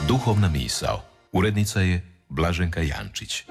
Duhovna misao. Urednica je Blaženka Jančić.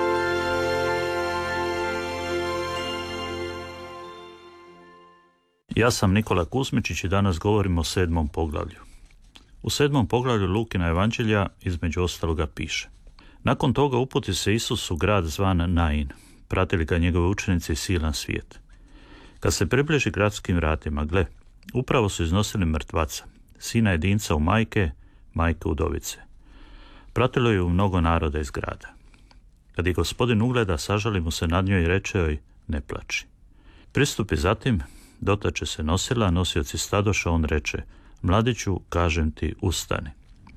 Ja sam Nikola Kuzmičić i danas govorimo o 7. poglavlju. U 7. poglavlju Lukina evanđelja između ostaloga piše: Nakon toga uputi se Isus u grad zvan Nain. Pratili ga njegove učenici i silan svijet. Kad se približi gradskim vratima, gle, upravo su iznosili mrtvaca, sina jedinca u majke udovice. Pratilo je u mnogo naroda iz grada. Kad je Gospodin ugleda, sažali mu se nad njoj i reče joj: ne plači. Pristupi zatim, dotače se nosila, nosioci stadoša, on reče: mladiću, kažem ti, ustani.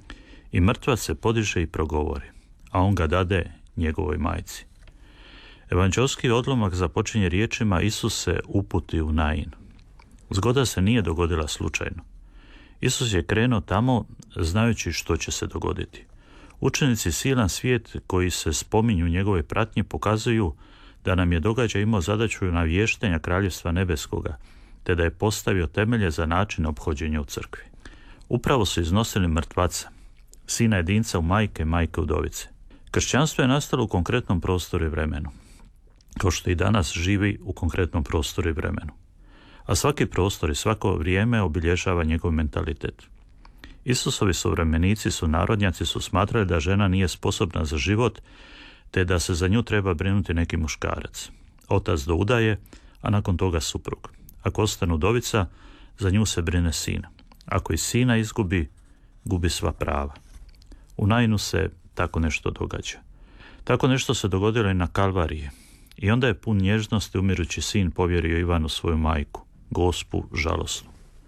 I mrtvac se podiže i progovori, a on ga dade njegovoj majci. Evanđelski odlomak započinje riječima: Isus se uputi u Nain. Zgoda se nije dogodila slučajno. Isus je krenuo tamo znajući što će se dogoditi. Učenici silan svijet koji se spominju u njegove pratnje pokazuju da nam je događaj imao zadaću navještenja Kraljevstva nebeskoga, te da je postavio temelje za način ophođenja u crkvi. Upravo su iznosili mrtvaca, sina jedinca u majke udovice. Kršćanstvo je nastalo u konkretnom prostoru i vremenu, kao što i danas živi u konkretnom prostoru i vremenu. A svaki prostor i svako vrijeme obilježava njegov mentalitet. Isusovi suvremenici, sunarodnjaci su smatrali da žena nije sposobna za život, te da se za nju treba brinuti neki muškarac. Otac do udaje, a nakon toga suprug. Ako ostane udovica, za nju se brine sin. Ako i sina izgubi, gubi sva prava. U Nainu se tako nešto događa. Tako nešto se dogodilo i na Kalvariji. I onda je pun nježnosti umirući sin povjerio Ivanu svoju majku, Gospu žalosnu.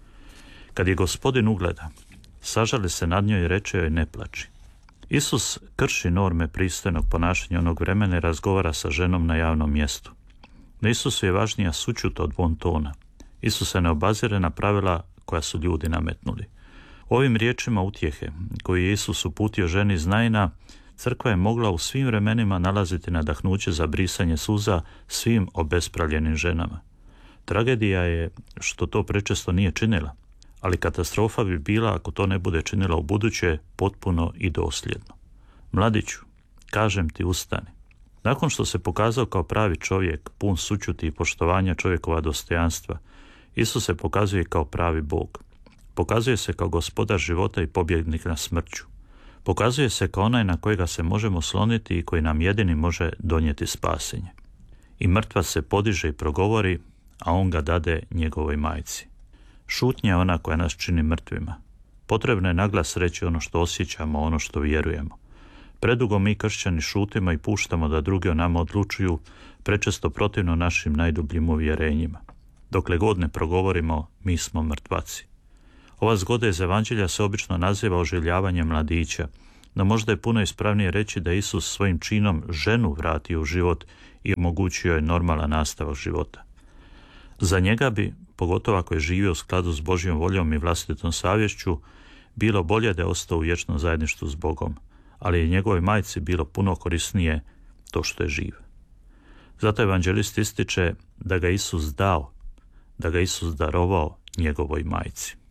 Kad je Gospodin ugleda, sažali se nad njoj i reče joj: ne plači. Isus krši norme pristojnog ponašanja onog vremena i razgovara sa ženom na javnom mjestu. Na Isusu je važnija sućut od bontona. Isus se ne obazire na pravila koja su ljudi nametnuli. Ovim riječima utjehe koji je Isus uputio ženi iz Naina, crkva je mogla u svim vremenima nalaziti nadahnuće za brisanje suza svim obespravljenim ženama. Tragedija je što to prečesto nije činila, ali katastrofa bi bila ako to ne bude činila u buduće potpuno i dosljedno. Mladiću, kažem ti, ustani. Nakon što se pokazao kao pravi čovjek, pun sućuti i poštovanja čovjekova dostojanstva, Isus se pokazuje kao pravi Bog. Pokazuje se kao gospodar života i pobjednik nad smrću. Pokazuje se kao onaj na kojega se možemo sloniti i koji nam jedini može donijeti spasenje. I mrtvac se podiže i progovori, a on ga dade njegovoj majci. Šutnja je ona koja nas čini mrtvima. Potrebno je naglas reći ono što osjećamo, ono što vjerujemo. Predugo mi kršćani šutimo i puštamo da drugi o nama odlučuju, prečesto protivno našim najdubljim uvjerenjima. Dokle god ne progovorimo, mi smo mrtvaci. Ova zgoda iz evanđelja se obično naziva oživljavanjem mladića, no možda je puno ispravnije reći da Isus svojim činom ženu vratio u život i omogućio je normalan nastavak života. Za njega bi, pogotovo ako je živio u skladu s Božjom voljom i vlastitom savješću, bilo bolje da je ostao u vječnom zajedništvu s Bogom, ali je njegovoj majci bilo puno korisnije to što je živ. Zato evanđelist ističe da ga Isus dao, da ga Isus darovao njegovoj majci.